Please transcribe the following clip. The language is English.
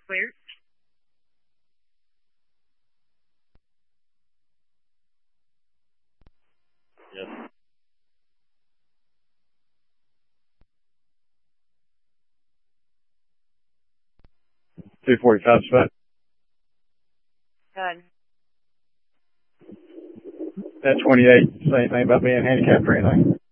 clear. Yes. 245 spot. Good. That 28, say anything about being handicapped or anything?